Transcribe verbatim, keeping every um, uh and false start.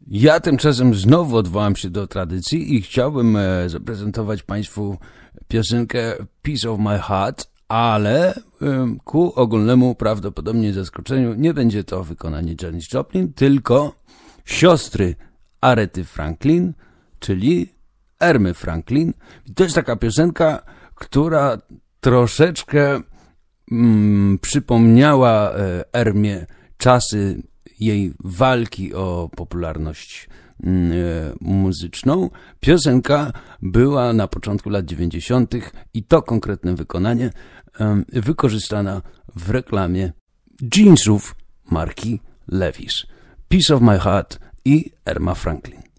Ja tymczasem znowu odwołam się do tradycji i chciałbym e, zaprezentować Państwu piosenkę Piece of My Heart, ale e, ku ogólnemu prawdopodobnie zaskoczeniu nie będzie to wykonanie Janis Joplin, tylko siostry Arety Franklin, czyli Ermy Franklin. I to jest taka piosenka, która troszeczkę mm, przypomniała e, Ermie czasy jej walki o popularność y, muzyczną. Piosenka była na początku lat dziewięćdziesiątych i to konkretne wykonanie y, wykorzystana w reklamie jeansów marki Levi's. Piece of My Heart i Erma Franklin.